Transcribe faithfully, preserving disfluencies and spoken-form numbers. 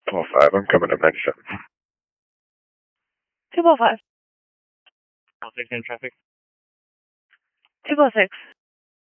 Four five, I'm coming up ninety-seven. two four five. One six in traffic. two four six.